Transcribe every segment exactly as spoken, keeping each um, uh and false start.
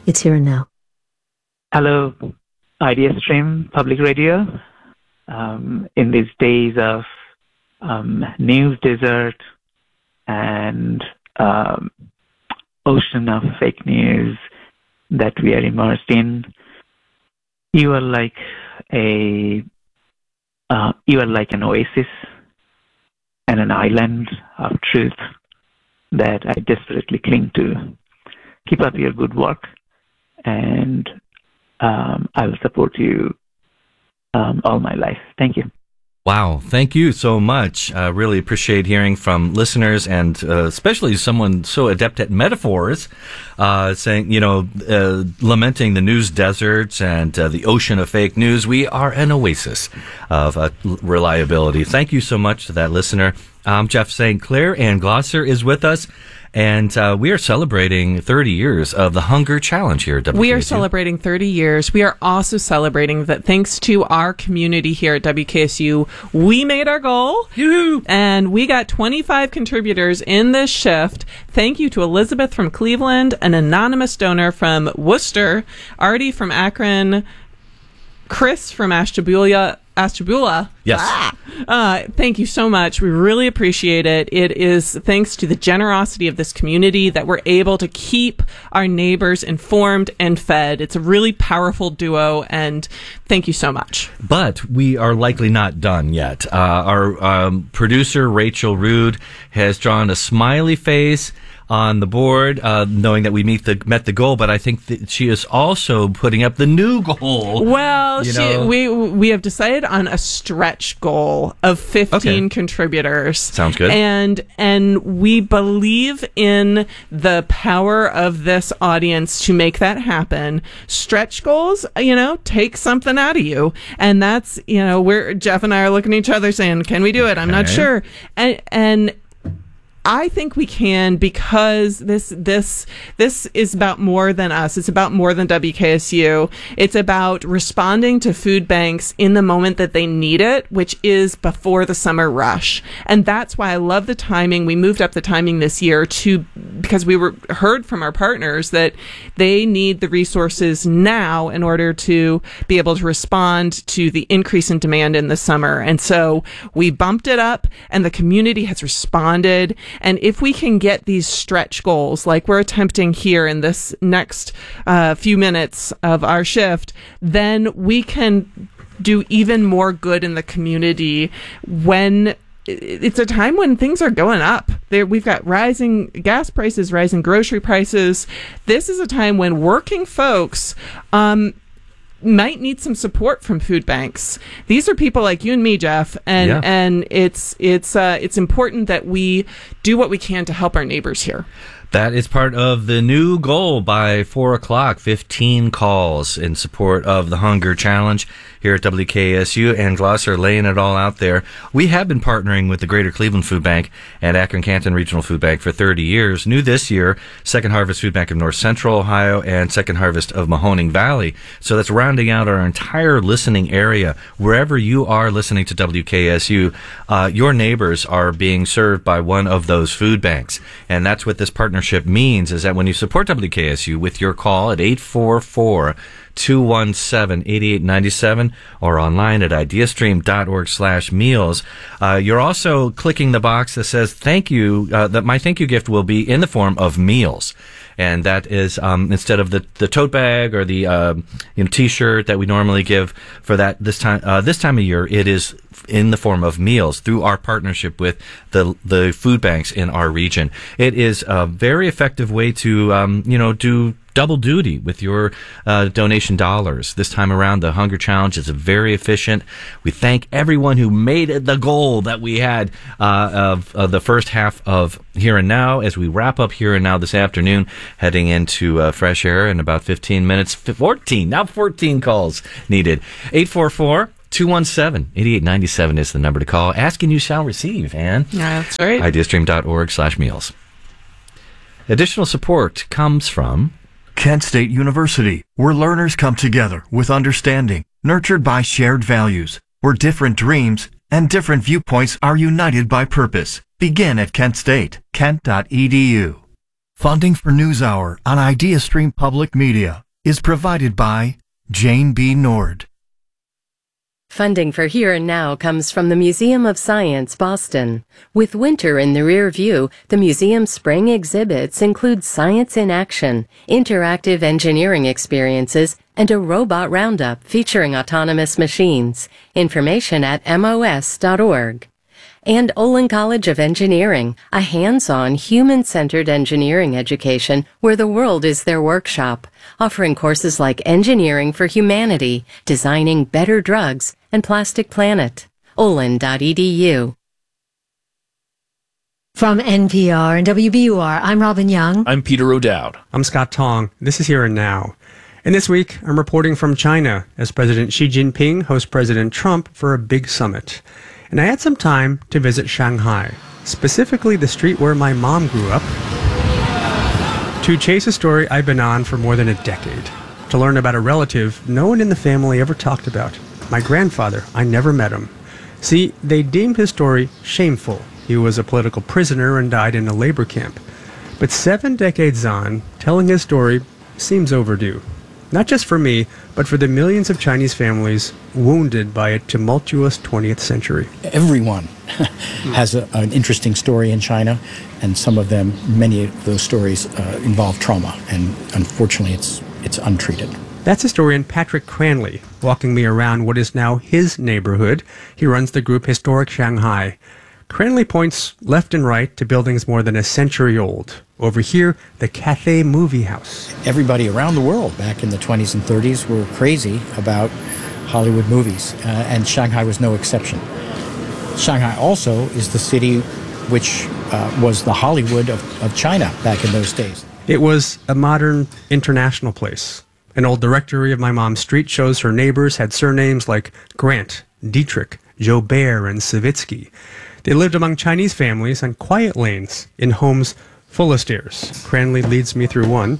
It's here and now. Hello, IdeaStream Public Radio. Um, in these days of um, news desert and um, ocean of fake news that we are immersed in, you are like a uh, you are like an oasis and an island of truth that I desperately cling to. Keep up your good work, and um, I will support you um, all my life. Thank you. Wow, thank you so much. I uh, really appreciate hearing from listeners, and uh, especially someone so adept at metaphors, uh, saying, you know, uh, lamenting the news deserts and uh, the ocean of fake news. We are an oasis of uh, reliability. Thank you so much to that listener. I'm Jeff Saint Clair, and Glosser is with us. And uh, we are celebrating thirty years of the Hunger Challenge here at W K S U. We are celebrating thirty years. We are also celebrating that thanks to our community here at W K S U, we made our goal. Yoo-hoo! And we got twenty-five contributors in this shift. Thank you to Elizabeth from Cleveland, an anonymous donor from Worcester, Artie from Akron, Chris from Ashtabula. Ashtabula. Yes. Ah! Uh, thank you so much. We really appreciate it. It is thanks to the generosity of this community that we're able to keep our neighbors informed and fed. It's a really powerful duo, and thank you so much. But we are likely not done yet. Uh, our um, producer, Rachel Rude, has drawn a smiley face on the board, uh, knowing that we meet the met the goal, but I think that she is also putting up the new goal. Well, you she, know. we we have decided on a stretch goal of fifteen Okay. contributors. Sounds good. And and we believe in the power of this audience to make that happen. Stretch goals, you know, take something out of you, and that's, you know, we're Jeff and I are looking at each other saying, "Can we do it?" I'm not Okay. sure, and and. I think we can, because this this this is about more than us. It's about more than W K S U. It's about responding to food banks in the moment that they need it, which is before the summer rush. And that's why I love the timing. We moved up the timing this year to because we were heard from our partners that they need the resources now in order to be able to respond to the increase in demand in the summer. And so we bumped it up, and the community has responded. And if we can get these stretch goals, like we're attempting here in this next uh, few minutes of our shift, then we can do even more good in the community when it's a time when things are going up. There, we've got rising gas prices, rising grocery prices. This is a time when working folks um, might need some support from food banks. These are people like you and me, Jeff, and Yeah. and it's it's uh, it's important that we do what we can to help our neighbors here. That is part of the new goal by four o'clock, fifteen calls in support of the Hunger Challenge here at W K S U, and Glosser laying it all out there. We have been partnering with the Greater Cleveland Food Bank and Akron Canton Regional Food Bank for thirty years. New this year, Second Harvest Food Bank of North Central Ohio and Second Harvest of Mahoning Valley. So that's rounding out our entire listening area. Wherever you are listening to W K S U, uh, your neighbors are being served by one of those food banks. And that's what this partnership means, is that when you support W K S U with your call at eight four four, two one seven, eight eight nine seven or online at ideastream.org slash meals, uh, you're also clicking the box that says thank you, uh, that my thank you gift will be in the form of meals. And that is, um, instead of the, the tote bag or the, uh, you know, t-shirt that we normally give for that this time, uh, this time of year, it is in the form of meals through our partnership with the, the food banks in our region. It is a very effective way to, um, you know, do double duty with your uh, donation dollars. This time around, the Hunger Challenge is very efficient. We thank everyone who made it the goal that we had uh, of, of the first half of Here and Now. As we wrap up Here and Now this afternoon, heading into uh, fresh air in about fifteen minutes, fourteen, now fourteen calls needed. eight four four, two one seven, eight eight nine seven is the number to call. Ask and you shall receive, Ann. Yeah, that's right. ideastream.org slash meals. Additional support comes from Kent State University, where learners come together with understanding, nurtured by shared values, where different dreams and different viewpoints are united by purpose. Begin at Kent State, kent dot e d u. Funding for NewsHour on IdeaStream Public Media is provided by Jane B. Nord. Funding for Here and Now comes from the Museum of Science, Boston. With winter in the rear view, the museum's spring exhibits include science in action, interactive engineering experiences, and a robot roundup featuring autonomous machines. Information at M O S dot org. And Olin College of Engineering, a hands-on, human-centered engineering education where the world is their workshop, offering courses like Engineering for Humanity, Designing Better Drugs, and Plastic Planet. olin dot e d u. From N P R and W B U R, I'm Robin Young. I'm Peter O'Dowd. I'm Scott Tong. This is Here and Now. And this week, I'm reporting from China as President Xi Jinping hosts President Trump for a big summit. And I had some time to visit Shanghai, specifically the street where my mom grew up, to chase a story I've been on for more than a decade, to learn about a relative no one in the family ever talked about. My grandfather, I never met him. See, they deemed his story shameful. He was a political prisoner and died in a labor camp. But seven decades on, telling his story seems overdue. Not just for me, but for the millions of Chinese families wounded by a tumultuous twentieth century. Everyone has a, an interesting story in China, and some of them, many of those stories uh, involve trauma, and unfortunately it's it's untreated. That's historian Patrick Cranley, walking me around what is now his neighborhood. He runs the group Historic Shanghai. Cranley points left and right to buildings more than a century old. Over here, the Cathay Movie House. Everybody around the world back in the twenties and thirties were crazy about Hollywood movies, uh, and Shanghai was no exception. Shanghai also is the city which uh, was the Hollywood of, of China back in those days. It was a modern international place. An old directory of my mom's street shows her neighbors had surnames like Grant, Dietrich, Jobert, and Savitsky. They lived among Chinese families on quiet lanes in homes full of stairs. Cranley leads me through one.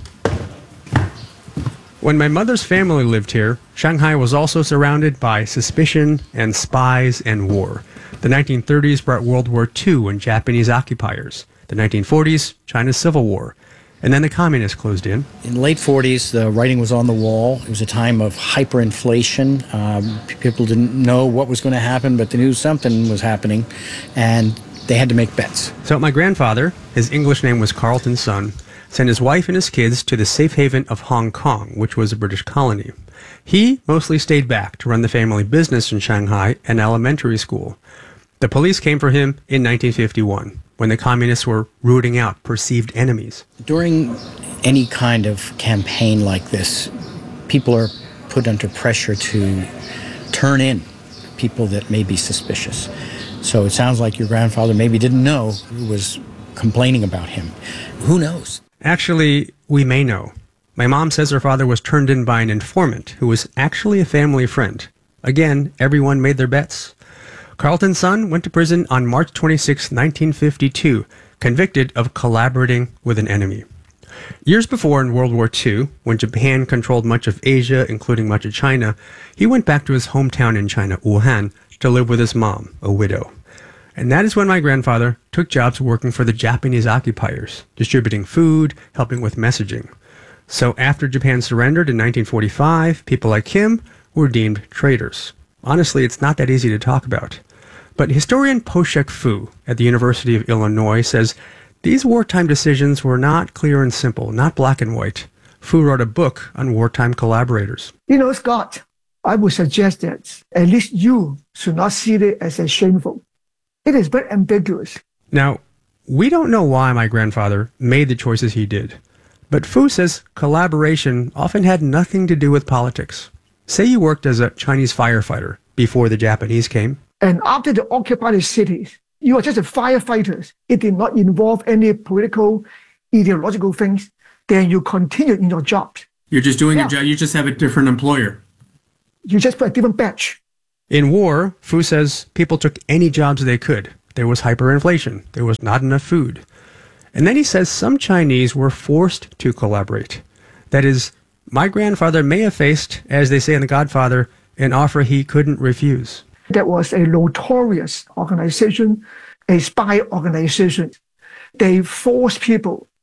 When my mother's family lived here, Shanghai was also surrounded by suspicion and spies and war. The nineteen thirties brought World War Two and Japanese occupiers. The nineteen forties, China's Civil War. And then the communists closed in. In the late forties, the writing was on the wall. It was a time of hyperinflation. Um, people didn't know what was going to happen, but they knew something was happening, and they had to make bets. So my grandfather, his English name was Carlton Sun, sent his wife and his kids to the safe haven of Hong Kong, which was a British colony. He mostly stayed back to run the family business in Shanghai and elementary school. The police came for him in nineteen fifty-one. When the communists were rooting out perceived enemies. During any kind of campaign like this, people are put under pressure to turn in people that may be suspicious. So it sounds like your grandfather maybe didn't know who was complaining about him. Who knows? Actually, we may know. My mom says her father was turned in by an informant who was actually a family friend. Again, everyone made their bets. Carlton's son went to prison on March twenty-sixth, nineteen fifty-two, convicted of collaborating with an enemy. Years before, in World War Two, when Japan controlled much of Asia, including much of China, he went back to his hometown in China, Wuhan, to live with his mom, a widow. And that is when my grandfather took jobs working for the Japanese occupiers, distributing food, helping with messaging. So after Japan surrendered in nineteen forty-five, people like him were deemed traitors. Honestly, it's not that easy to talk about. But historian Po-Shek Fu at the University of Illinois says these wartime decisions were not clear and simple, not black and white. Fu wrote a book on wartime collaborators. You know, Scott, I would suggest that at least you should not see it as a shameful. It is very ambiguous. Now, we don't know why my grandfather made the choices he did. But Fu says collaboration often had nothing to do with politics. Say you worked as a Chinese firefighter before the Japanese came. And after they occupied the cities, you are just a firefighter. It did not involve any political, ideological things. Then you continue in your job. You're just doing yeah. your job. You just have a different employer. You just put a different badge. In war, Fu says people took any jobs they could. There was hyperinflation. There was not enough food. And then he says some Chinese were forced to collaborate. That is, my grandfather may have faced, as they say in The Godfather, an offer he couldn't refuse. That was a notorious organization, a spy organization. They forced people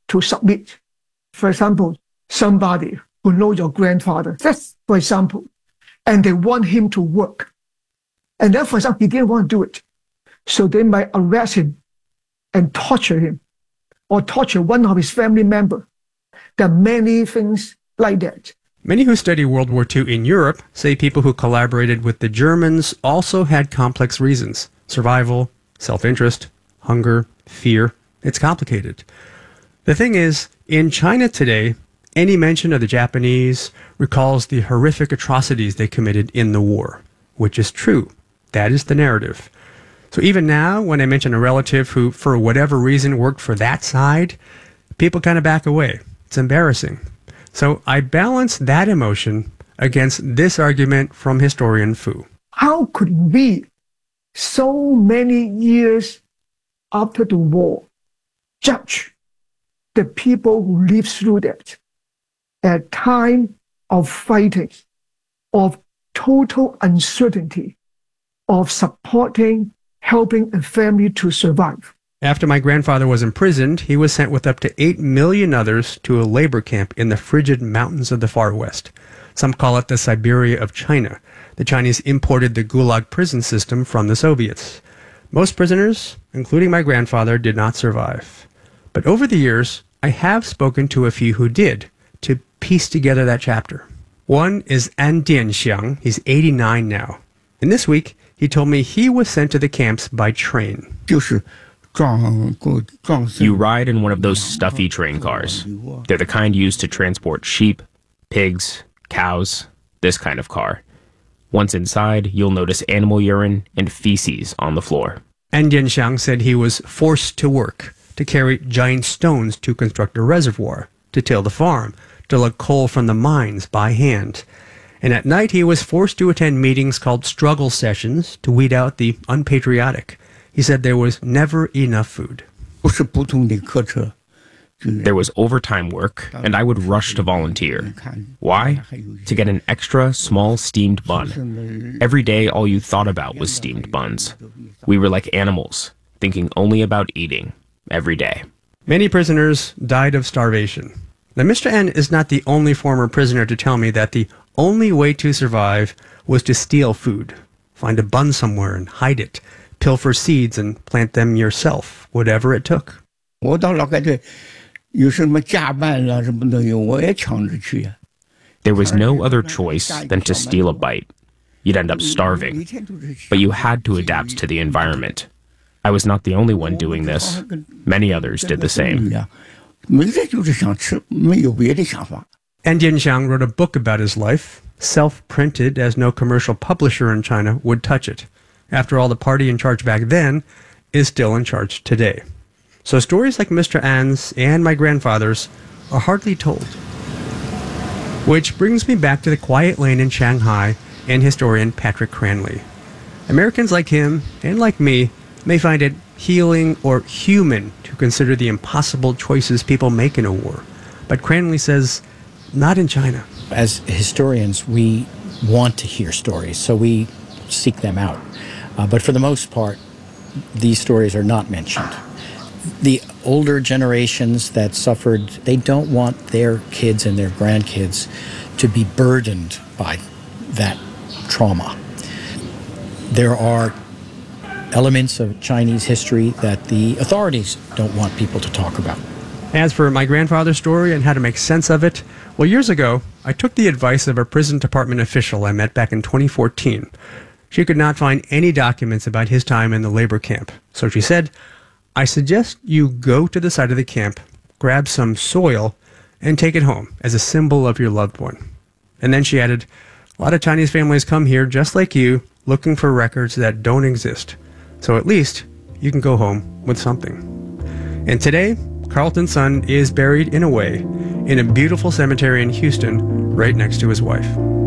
to submit. For example, somebody who knows your grandfather, that's for example, and they want him to work. And then, for example, he didn't want to do it. So they might arrest him and torture him or torture one of his family members. There are many things like that. Many who study World War Two in Europe say people who collaborated with the Germans also had complex reasons. Survival, self-interest, hunger, fear. It's complicated. The thing is, in China today, any mention of the Japanese recalls the horrific atrocities they committed in the war, which is true. That is the narrative. So even now, when I mention a relative who, for whatever reason, worked for that side, people kind of back away. It's embarrassing. So I balance that emotion against this argument from historian Fu. How could we, so many years after the war, judge the people who lived through that at a time of fighting, of total uncertainty, of supporting, helping a family to survive? After my grandfather was imprisoned, he was sent with up to eight million others to a labor camp in the frigid mountains of the far west. Some call it the Siberia of China. The Chinese imported the Gulag prison system from the Soviets. Most prisoners, including my grandfather, did not survive. But over the years, I have spoken to a few who did, to piece together that chapter. One is An Dianxiang. He's eighty-nine now. And this week, he told me he was sent to the camps by train. You ride in one of those stuffy train cars. They're the kind used to transport sheep, pigs, cows, this kind of car. Once inside, you'll notice animal urine and feces on the floor. An Dianxiang said he was forced to work, to carry giant stones to construct a reservoir, to till the farm, to lug coal from the mines by hand. And at night he was forced to attend meetings called struggle sessions to weed out the unpatriotic. He said there was never enough food. There was overtime work, and I would rush to volunteer. Why? To get an extra small steamed bun. Every day all you thought about was steamed buns. We were like animals, thinking only about eating, every day. Many prisoners died of starvation. Now, Mister N is not the only former prisoner to tell me that the only way to survive was to steal food, find a bun somewhere and hide it, pilfer seeds and plant them yourself, whatever it took. There was no other choice than to steal a bite. You'd end up starving, but you had to adapt to the environment. I was not the only one doing this. Many others did the same. An Dianxiang wrote a book about his life, self-printed as no commercial publisher in China would touch it. After all, the party in charge back then is still in charge today. So stories like Mister An's and my grandfather's are hardly told. Which brings me back to the quiet lane in Shanghai and historian Patrick Cranley. Americans like him, and like me, may find it healing or human to consider the impossible choices people make in a war. But Cranley says, not in China. As historians, we want to hear stories, so we seek them out. Uh, but for the most part, these stories are not mentioned. The older generations that suffered, they don't want their kids and their grandkids to be burdened by that trauma. There are elements of Chinese history that the authorities don't want people to talk about. As for my grandfather's story and how to make sense of it, well, years ago, I took the advice of a prison department official I met back in twenty fourteen. She could not find any documents about his time in the labor camp. So she said, I suggest you go to the site of the camp, grab some soil, and take it home as a symbol of your loved one. And then she added, a lot of Chinese families come here just like you, looking for records that don't exist. So at least you can go home with something. And today, Carlton Sun is buried in a way in a beautiful cemetery in Houston right next to his wife.